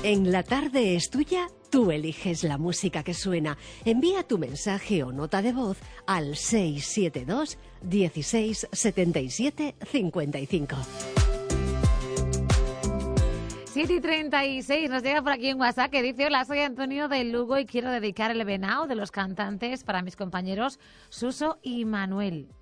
En La Tarde es Tuya, tú eliges la música que suena. Envía tu mensaje o nota de voz al 672 16 77 55. 7:36, nos llega por aquí en WhatsApp que dice: hola, soy Antonio de Lugo y quiero dedicar el Venao de los cantantes para mis compañeros Suso y Manuel.